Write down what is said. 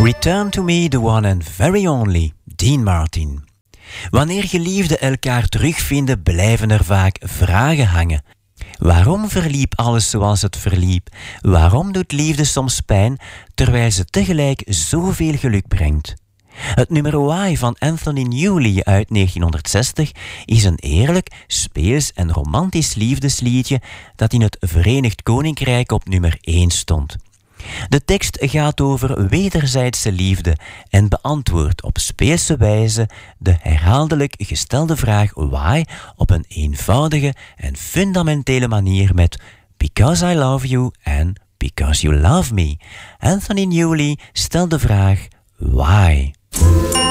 Return to me, the one and very only, Dean Martin. Wanneer geliefden elkaar terugvinden, blijven er vaak vragen hangen. Waarom verliep alles zoals het verliep? Waarom doet liefde soms pijn, terwijl ze tegelijk zoveel geluk brengt? Het nummer Why van Anthony Newley uit 1960 is een eerlijk, speels en romantisch liefdesliedje dat in het Verenigd Koninkrijk op nummer 1 stond. De tekst gaat over wederzijdse liefde en beantwoordt op speelse wijze de herhaaldelijk gestelde vraag why op een eenvoudige en fundamentele manier met Because I love you and Because you love me. Anthony Newley stelt de vraag why.